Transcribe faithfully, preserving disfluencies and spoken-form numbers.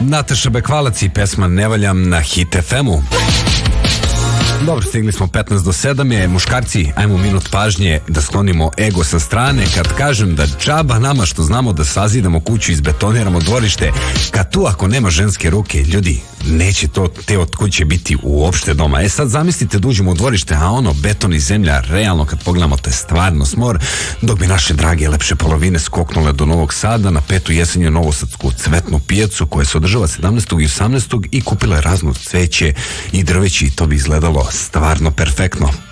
Nataša Bekvalac i pesma Ne valjam na Hit ef emu. Dobro, stigli smo petnaest do sedam je. Muškarci, ajmo minut pažnje da sklonimo ego sa strane. Kad kažem da džaba nama što znamo da sazidamo kuću, izbetoniramo dvorište, kad tu ako nema ženske ruke, ljudi, neće to te od kuće biti uopšte doma. E sad zamislite da uđemo u dvorište, a ono, beton i zemlja, realno kad pogledamo, to je stvarno smor, dok bi naše drage lepše polovine skoknule do Novog Sada na petu jesenju novosadsku cvetnu pijacu koja se održava sedamnaestog i osamnaestog i kupile razno cveće i drveće i to bi izgledalo stvarno perfektno.